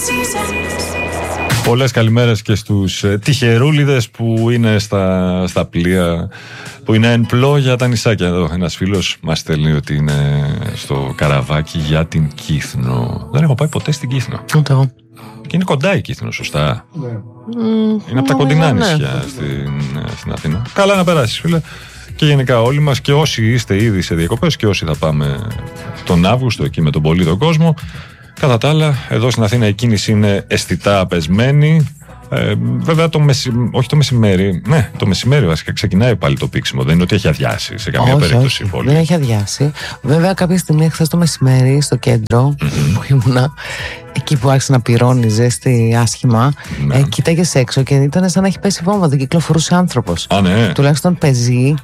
Πολλές καλημέρες και στους τυχερούλιδες που είναι στα πλοία, που είναι εν πλώ για τα νησάκια. Εδώ ένας φίλος μας στέλνει ότι είναι στο καραβάκι για την Κύθνο. Δεν έχω πάει ποτέ στην Κύθνο. Ούτε εγώ. Και είναι κοντά η Κύθνο, σωστά. Είναι από τα κοντινά νησιά στην Αθήνα. Καλά να περάσεις, φίλε. Και γενικά όλοι μας, και όσοι είστε ήδη σε διακοπές και όσοι θα πάμε τον Αύγουστο εκεί με τον πολύ τον κόσμο. Κατά τα άλλα, εδώ στην Αθήνα η κίνηση είναι αισθητά απεσμένη. Βέβαια όχι το μεσημέρι. Ναι, το μεσημέρι βασικά ξεκινάει πάλι το πήξιμο. Δεν είναι ότι έχει αδειάσει σε καμία περίπτωση η πόλη. Δεν έχει αδειάσει. Βέβαια, κάποια στιγμή χθες το μεσημέρι στο κέντρο που ήμουνα, εκεί που άρχισε να πυρώνει ζέστη άσχημα, κοίταγες έξω και ήταν σαν να έχει πέσει βόμβα. Δεν κυκλοφορούσε άνθρωπος. Ναι. Τουλάχιστον πεζοί.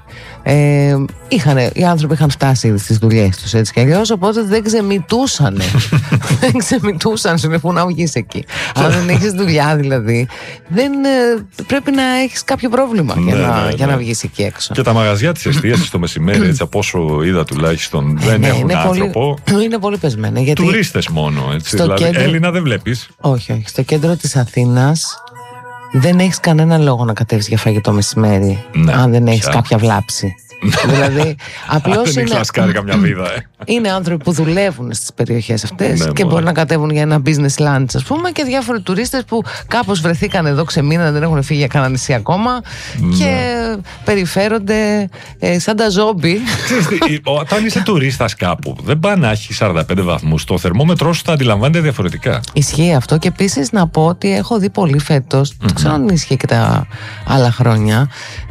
Οι άνθρωποι είχαν φτάσει ήδη στις δουλειές τους, έτσι κι αλλιώς, οπότε δεν ξεμητούσανε. Δεν ξεμητούσαν, σου λέει, πού να βγεις εκεί. Αν δεν έχεις δουλειά δηλαδή, πρέπει να έχεις κάποιο πρόβλημα για να βγεις εκεί έξω. Και τα μαγαζιά της εστίασης το μεσημέρι, έτσι από όσο είδα τουλάχιστον, δεν έχουν άνθρωπο. Είναι πολύ πεσμένα. Γιατί τουρίστες μόνο, έτσι. Δηλαδή, Έλληνα δεν βλέπεις. Όχι. Στο κέντρο της Αθήνας δεν έχεις κανένα λόγο να κατέβεις για φαγητό μεσημέρι, αν δεν έχεις κάποια βλάψη. Δηλαδή, απλώς δεν έχεις λασκάρει καμιά βίδα. Είναι άνθρωποι που δουλεύουν στις περιοχές αυτές και μπορεί να κατέβουν για ένα business lunch, ας πούμε, και διάφοροι τουρίστες που κάπως βρεθήκαν εδώ, ξεμείναν, δεν έχουν φύγει για κανένα νησί ακόμα και περιφέρονται σαν τα ζόμπι. Όταν είσαι τουρίστας κάπου, δεν πάει να έχει 45 βαθμούς. Το θερμόμετρό σου θα αντιλαμβάνεται διαφορετικά. Ισχύει αυτό, και επίσης να πω ότι έχω δει πολύ φέτος, δεν ξέρω αν ισχύει και τα άλλα χρόνια,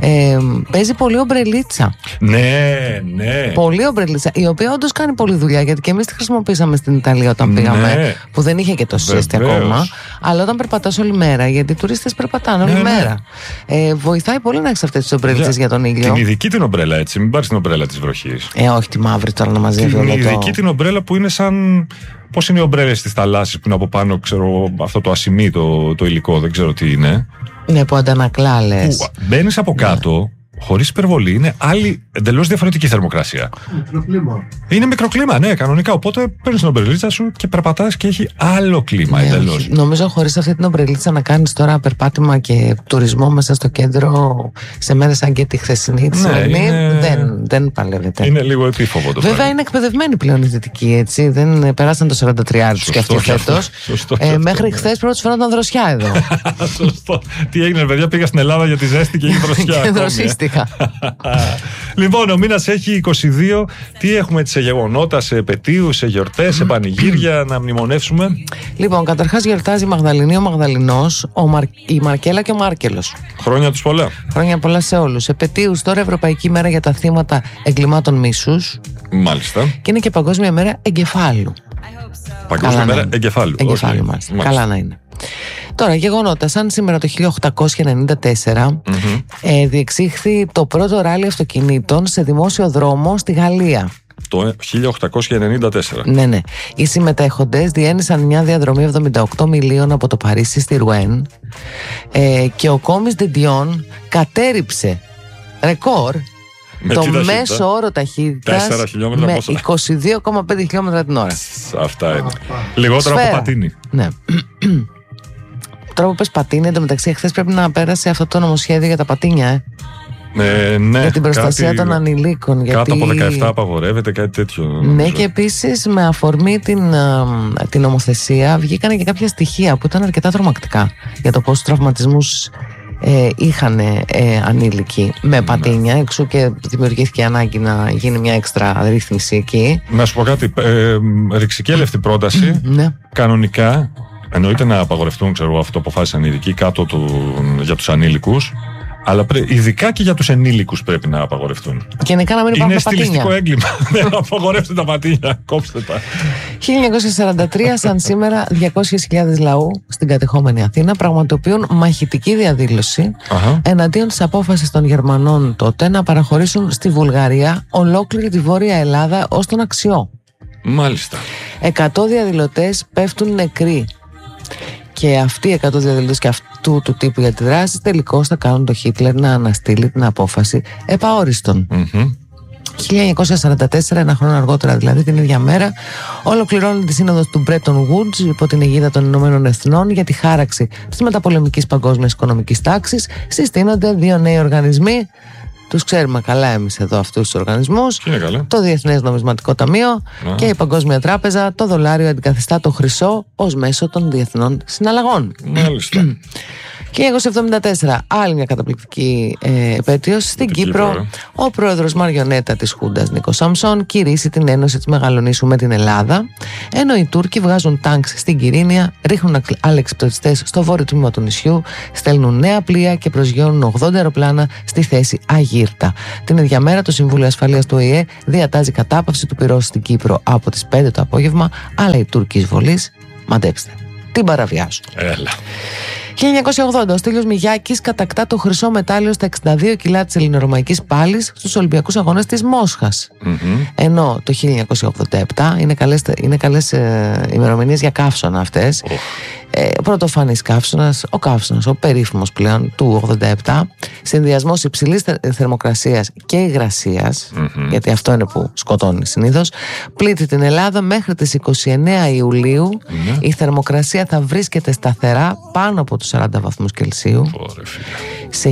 παίζει πολύ ομπρελίτσα. Ναι. Πολύ ομπρελίτσα, η οποία όντως κάνει πολλή δουλειά, γιατί και εμείς τη χρησιμοποίησαμε στην Ιταλία όταν πήγαμε, που δεν είχε και τόσο ζέστη ακόμα. Αλλά όταν περπατάς όλη μέρα, γιατί οι τουρίστες περπατάνε όλη μέρα, βοηθάει πολύ να έχεις αυτές τις ομπρελίτσες για τον ήλιο. Την ειδική την ομπρέλα, έτσι, μην πάρεις την ομπρέλα της βροχής. Όχι τη μαύρη τώρα να μαζεύει όλο το. Την ειδική την ομπρέλα που είναι σαν. Πώς είναι οι ομπρέλες της θαλάσσης που είναι από πάνω, ξέρω, αυτό το ασημί, το υλικό, δεν ξέρω τι είναι. Ναι, που αντανακλά, λες. Μπαίνεις από κάτω. Χωρίς υπερβολή, είναι άλλη εντελώς διαφορετική θερμοκρασία. Μικροκλίμα. Είναι μικροκλίμα, ναι, κανονικά. Οπότε παίρνεις την ομπρελίτσα σου και περπατάς και έχει άλλο κλίμα εντελώς. Νομίζω χωρίς αυτή την ομπρελίτσα να κάνεις τώρα περπάτημα και τουρισμό μέσα στο κέντρο σε μέρες σαν και τη χθεσινή, τη σημερινή, δεν παλεύεται. Είναι λίγο επίφοβο το Βέβαια πράγμα. είναι εκπαιδευμένοι πλέον οι Δυτικοί, έτσι. Δεν περάσαν το 43 τους και αυτοί φέτος. Μέχρι χθες πρώτος φαίνονταν δροσιά εδώ. Σωστό. Τι έγινε, παιδιά, πήγα στην Ελλάδα για τη ζέστη και έχει δροσιά. Λοιπόν, ο μήνας έχει 22. Τι έχουμε σε γεγονότα, σε επετείους, σε γιορτές, σε πανηγύρια να μνημονεύσουμε? Λοιπόν, καταρχάς γιορτάζει η Μαγδαληνή, ο Μαγδαληνός, η Μαρκέλα και ο Μάρκελος. Χρόνια τους πολλά. Χρόνια πολλά σε όλους. Επετείους τώρα, Ευρωπαϊκή Μέρα για τα θύματα εγκλημάτων μίσους. Μάλιστα. Και είναι και Παγκόσμια Μέρα Εγκεφάλου. Παγκόσμια Μέρα Εγκεφάλου. Εγκεφάλου, μάλιστα. Καλά να είναι. Τώρα, γεγονότα, σαν σήμερα το 1894 διεξήχθη το πρώτο ράλι αυτοκινήτων σε δημόσιο δρόμο στη Γαλλία. Το 1894. Ναι. Οι συμμετέχοντες διένυσαν μια διαδρομή 78 μιλίων από το Παρίσι στη Ρουέν, και ο Κόμις Ντεντιόν κατέρριψε ρεκόρ το μέσο όρο ταχύτητας με 22,5 χιλιόμετρα την ώρα. Αυτά είναι. Λιγότερο από πατίνι. Ναι. Τώρα που πες πατίνι, εντωμεταξύ χθες πρέπει να πέρασε αυτό το νομοσχέδιο για τα πατίνια, ναι, για την προστασία των ανηλίκων. Κάτω από 17 απαγορεύεται, κάτι τέτοιο. Ναι, και επίσης με αφορμή την νομοθεσία βγήκαν και κάποια στοιχεία που ήταν αρκετά τρομακτικά για το πόσους τραυματισμούς είχαν ανήλικοι με πατίνια, εξού και δημιουργήθηκε η ανάγκη να γίνει μια έξτρα ρύθμιση εκεί. Να σου πω κάτι, ρηξικέλευτη πρόταση. Ναι. Κανονικά εννοείται να απαγορευτούν, ξέρω, αυτό που αποφάσισαν οι ειδικοί κάτω για τους ανήλικους. Αλλά ειδικά και για τους ενήλικους πρέπει να απαγορευτούν. Γενικά να μην υπάρχουν είναι πατίνια. στιλιστικό έγκλημα. Δεν απαγορεύστε τα πατίνια. Κόψτε τα. 1943, σαν σήμερα, 200.000 λαού στην κατεχόμενη Αθήνα πραγματοποιούν μαχητική διαδήλωση εναντίον της απόφασης των Γερμανών τότε να παραχωρήσουν στη Βουλγαρία ολόκληρη τη Βόρεια Ελλάδα ως τον Αξιό. Μάλιστα. 100 διαδηλωτές πέφτουν νεκροί. Και αυτοί οι 100 διαδηλωτές και αυτού του τύπου για τη δράση τελικώς θα κάνουν το Χίτλερ να αναστείλει την απόφαση επαόριστον. 1944, ένα χρόνο αργότερα δηλαδή, την ίδια μέρα, ολοκληρώνει τη σύνοδος του Bretton Woods υπό την αιγίδα των Ηνωμένων Εθνών για τη χάραξη της μεταπολεμικής παγκόσμιας οικονομικής τάξης. Συστήνονται δύο νέοι οργανισμοί. Τους ξέρουμε καλά εμείς εδώ αυτούς τους οργανισμούς. Το Διεθνές Νομισματικό Ταμείο και η Παγκόσμια Τράπεζα. Το δολάριο αντικαθιστά το χρυσό ως μέσο των διεθνών συναλλαγών. Μάλιστα. 1974, άλλη μια καταπληκτική επέτειος. Στην Κύπρο, ο πρόεδρος μαριονέτα της Χούντας, Νίκος Σαμψόν, κηρύσσει την ένωση της Μεγαλονήσου με την Ελλάδα, ενώ οι Τούρκοι βγάζουν τάγκς στην Κυρίνια, ρίχνουν αλεξιπτωτιστές στο βόρειο τμήμα του νησιού, στέλνουν νέα πλοία και προσγειώνουν 80 αεροπλάνα στη θέση Αγύρτα. Την ίδια μέρα, το Συμβούλιο Ασφαλείας του ΟΗΕ διατάζει κατάπαυση του πυρός στην Κύπρο από τις 5 το απόγευμα, αλλά οι Τούρκοι εισβολείς, μαντέψτε, την παραβιάζουν. Έλα. 1980, ο Στέλιος Μιγιάκης κατακτά το χρυσό μετάλλιο στα 62 κιλά της ελληνορωμαϊκής πάλης στους Ολυμπιακούς Αγώνες της Μόσχας. Ενώ το 1987 είναι καλές ημερομηνίες για καύσωνα αυτές. Πρωτοφανής καύσωνας, ο περίφημος πλέον του 87, συνδυασμός υψηλής θερμοκρασίας και υγρασίας, γιατί αυτό είναι που σκοτώνει συνήθως, πλήττει την Ελλάδα μέχρι τις 29 Ιουλίου. Η θερμοκρασία θα βρίσκεται σταθερά πάνω από τους 40 βαθμούς Κελσίου. Σε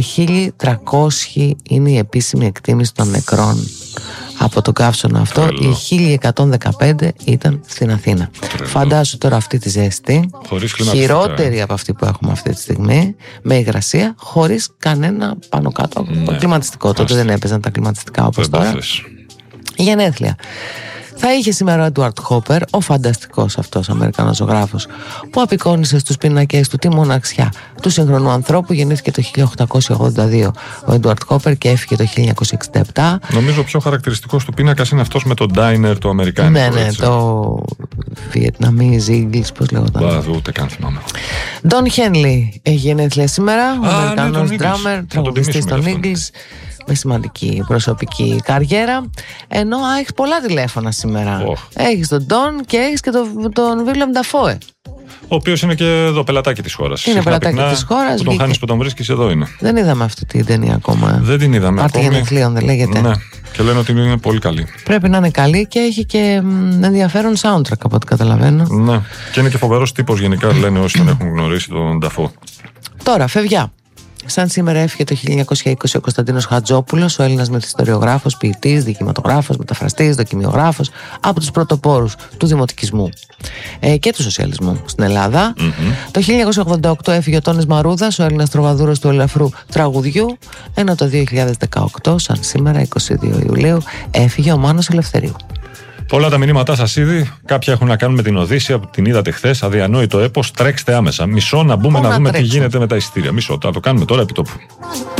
1.300 είναι η επίσημη εκτίμηση των νεκρών από το καύσωνα αυτό. Οι 1.115 ήταν στην Αθήνα. Φαντάσου τώρα αυτή τη ζέστη, χειρότερη από αυτή που έχουμε αυτή τη στιγμή, με υγρασία, χωρίς κανένα πάνω κάτω κλιματιστικό. Τότε δεν έπαιζαν τα κλιματιστικά όπως τώρα. Γενέθλια. Θα είχε σήμερα ο Έντουαρτ Χόπερ, ο φανταστικός αυτός Αμερικανός ζωγράφος, που απεικόνισε στους πινακές του τη μοναξιά του σύγχρονου ανθρώπου. Γεννήθηκε το 1882 ο Έντουαρτ Χόπερ και έφυγε το 1967. Νομίζω ο πιο χαρακτηριστικός του πίνακας είναι αυτός με το diner του Αμερικάνικου. Ναι, το Vietnamese English, πώς λέγονταν. Ούτε καν θυμάμαι. Ντον Χένλι έχει γενέθλια σήμερα, ο Αμερικανός drummer, τραγουδιστής των Eagles, με σημαντική προσωπική καριέρα. Ενώ έχεις πολλά τηλέφωνα σήμερα. Έχεις τον Ντον και έχεις και τον Βίλιαμ Νταφόε, ο οποίος είναι και εδώ πελατάκι της χώρας. Είναι πελατάκι της χώρας. Που τον χάνεις που τον βρίσκεις, εδώ είναι. Δεν είδαμε αυτή την ταινία ακόμα. Δεν την είδαμε ακόμα. Πάρτι γενεθλίων δεν λέγεται. Ναι. Και λένε ότι είναι πολύ καλή. Πρέπει να είναι καλή και έχει και ενδιαφέρον soundtrack από ό,τι καταλαβαίνω. Ναι. Και είναι και φοβερός τύπος γενικά, λένε όσοι τον έχουν γνωρίσει τον Νταφό. Τώρα, φευγιά. Σαν σήμερα έφυγε το 1920 ο Κωνσταντίνος Χατζόπουλος, ο Έλληνας μυθιστοριογράφος, ποιητής, δικηματογράφος, μεταφραστής, δοκιμιογράφος, από τους πρωτοπόρους του δημοτικισμού και του σοσιαλισμού στην Ελλάδα. Το 1988 έφυγε ο Τόνης Μαρούδας, ο Έλληνας τροβαδούρος του ελαφρού τραγουδιού, ενώ το 2018, σαν σήμερα 22 Ιουλίου, έφυγε ο Μάνος Ελευθερίου. Πολλά τα μηνύματά σας ήδη. Κάποια έχουν να κάνουν με την Οδύσσεια που την είδατε χθες. Αδιανόητο έπος. Τρέξτε άμεσα. Μισό να μπούμε να δούμε τι γίνεται με τα εισιτήρια. Μισό. Θα το κάνουμε τώρα επί τόπου.